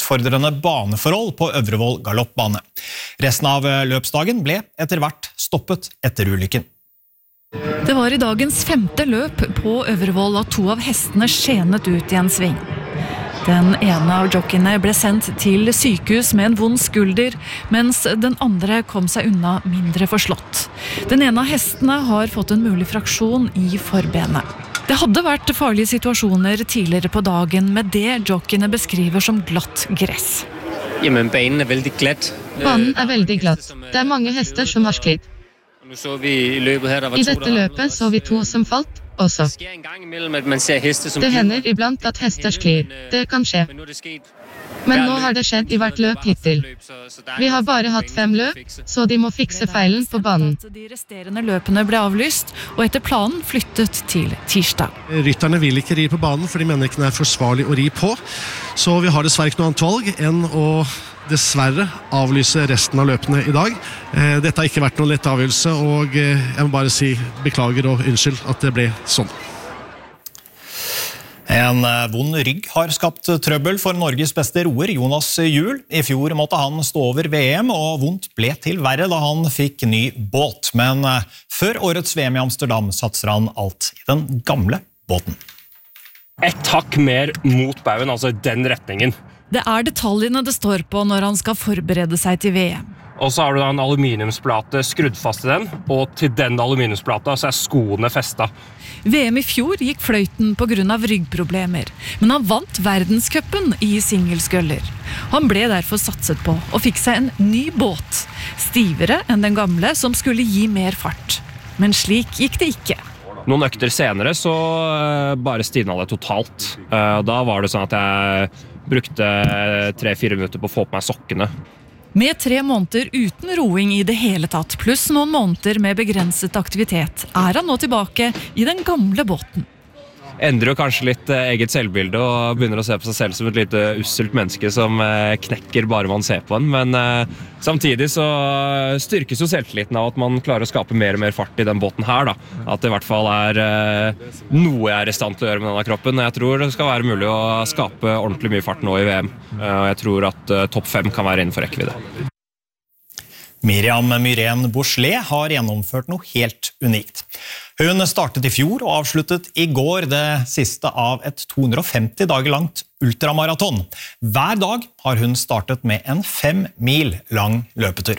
utfordrende baneforhold på Øvrevoll galoppbane. Resten av løpsdagen ble etter hvert stoppet etter ulykken. Det var i dagens 5. løp på Øvrevoll at 2 av hestene skjenet ut i en sving. Den ene av jockeyene ble sendt til sykehus med en vond skulder, mens den andre kom seg unna mindre forslått. Den ene av hestene har fått en mulig fraksjon i forbenet. Det hadde vært farlige situasjoner tidligere på dagen med det jockeyene beskriver som glatt gress. Jamen, banen veldig glatt. Banen veldig glatt. Det mange hester som har sklidd. I dette løpet så vi 2 som falt også. Det hender iblant at hester sklir. Det kan skje. Men nå har det skjedd i hvert løp hittil. Vi har bare hatt 5 løp, så de må fikse feilen på banen. De resterende løpene ble avlyst, og etter planen flyttet til tirsdag. Rytterne vil ikke ri på banen, for de mener ikke det er forsvarlig å ri på. Så vi har dessverre ikke noe annet valg enn å dessverre avlyse resten av løpene i dag. Dette har ikke vært noen lett avgjørelse, og jeg må bare si beklager og unnskyld at det ble sånn. En vond rygg har skapt trøbbel for Norges beste roer, Jonas Juel. I fjor måtte han stå over VM, og vondt ble til verre da han fikk ny båt. Men før årets VM i Amsterdam satser han alt i den gamle båten. Et hakk mer mot bauen, altså i den retningen. Det er detaljene det står på når han skal forberede seg til VM. Og så har du da en aluminiumsplate skrudd fast i den, og til den aluminiumsplata så er skoene festet. VM i fjor gikk fløyten på grunn av ryggproblemer, men han vant verdenscupen i singelskøller. Han ble derfor satset på og fikk seg en ny båt, stivere enn den gamle som skulle gi mer fart. Men slik gikk det ikke. Noen økter senere så bare stivna det totalt. Da var det sånn at jeg brukte 3-4 minutter på å få på meg sokkene. Med 3 måneder uten roing i det hele tatt, pluss noen måneder med begrenset aktivitet, er han nå tilbake i den gamle båten. Endrer jo kanskje litt eget selvbilde og begynner å se på seg selv som et lite usselt menneske som knekker bare man ser på den, men samtidig så styrkes jo selvtilliten av at man klarer å skape mer og mer fart i den båten her da. At det i hvert fall er noe jeg er i stand til å gjøre med denne kroppen. Jeg tror det skal være mulig å skape ordentlig mye fart nå i VM, og jeg tror at topp 5 kan være innenfor rekkevidde. Miriam Myren Bourgelet har gjennomført noe helt unikt. Hun startet i fjor og avsluttet i går det siste av et 250 dager langt ultramaraton. Hver dag har hun startet med en 5 mil lang løpetur.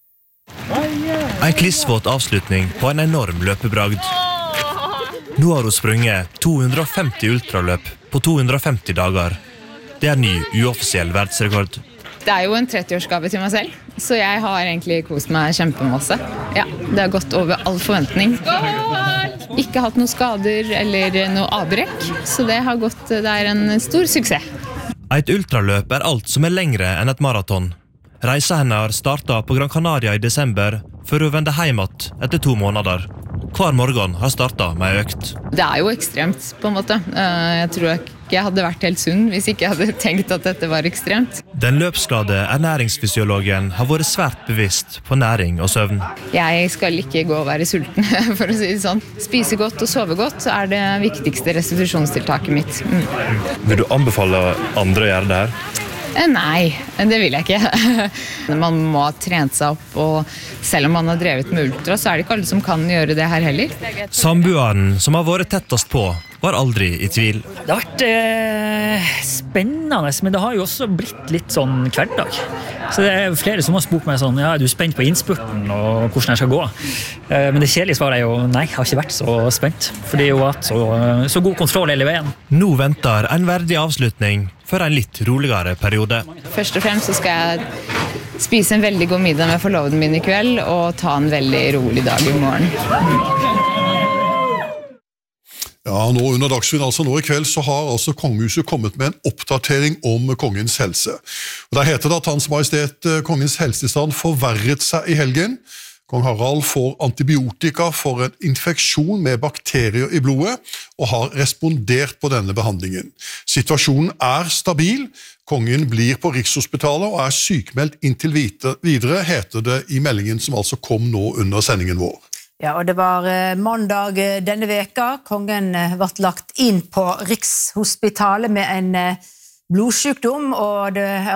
En klissvåt avslutning på en enorm løpebragd. Nå har hun sprunget 250 ultraløp på 250 dager. Det er ny, uoffisiell verdensrekord. Det er jo en 30-årsgave til meg selv, så jeg har egentlig kost meg kjempemasse. Ja, det har gått over all forventning. Ikke hatt noen skader eller noe avbrekk, så det er en stor suksess. Et ultraløp er alt som er lengre enn et maraton. Reisa henne har startet på Gran Canaria i desember, før hun vende hjem etter 2 måneder. Hver morgen har startet med økt. Det er jo ekstremt, på en måte. Jeg tror ikke jeg hadde vært helt sunn hvis ikke jeg hadde tenkt at dette var ekstremt. Den løpsglade ernæringsfysiologen har vært svært bevisst på næring og søvn. Jeg skal ikke gå og være sulten, for å si det sånn. Spise godt og sove godt er det viktigste restitusjonstiltaket mitt. Vil du anbefale andre å gjøre det her? Nei, det vil jeg ikke. Man må ha trent seg opp, og selv om man har drevet med ultra, så er det ikke alle som kan gjøre det her heller. Samboeren som har vært tettest på, var aldri i tvil. Det har vært spennende, men det har jo også blitt litt sånn hverdag. Så det er flere som har spurt meg sånn, ja, er du spent på innspurten og hvordan jeg skal gå? Men det kjedelige svaret er jo, nei, jeg har ikke vært så spent, for det er jo hatt så god kontroll hele veien. Nå venter en verdig avslutning for en litt roligere periode. Først og fremst så skal jeg spise en veldig god middag med forloveden min i kveld, og ta en veldig rolig dag i morgen. Ja, nå under Dagsrevyen, altså nå i kveld, så har altså Kongehuset kommet med en oppdatering om kongens helse. Og der heter det at Hans Majestet kongens helsetilstand forverret seg i helgen. Kong Harald får antibiotika for en infeksjon med bakterier i blodet, og har respondert på denne behandlingen. Situasjonen er stabil. Kongen blir på Rikshospitalet og er sykmeldt inntil videre, heter det i meldingen som altså kom nå under sendingen vår. Ja, og det var mandag denne veka. Kongen ble lagt inn på Rikshospitalet med en blodsykdom, og det